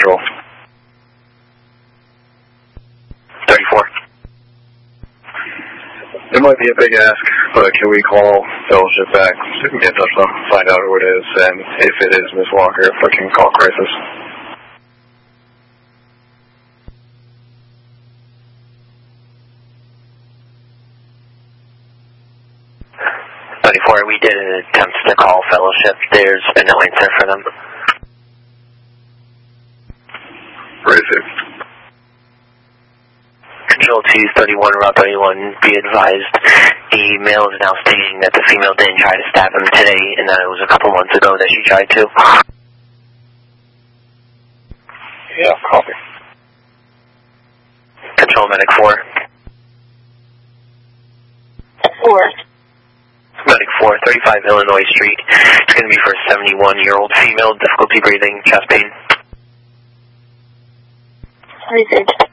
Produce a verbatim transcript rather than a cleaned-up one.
Control. thirty-four. It might be a big ask, but can we call Fellowship back so we can get in touch with them, find out who it is, and if it is Miss Walker, if we can call crisis. thirty-four, we did an attempt to call Fellowship. There's been no answer for them. Racing. Control two thirty-one, Route thirty-one, be advised, the male is now stating that the female didn't try to stab him today, and that it was a couple months ago that she tried to. Yeah, copy. Control Medic four. four. Medic four, thirty-five Illinois Street. It's going to be for a seventy-one-year-old female, difficulty breathing, chest pain. Received.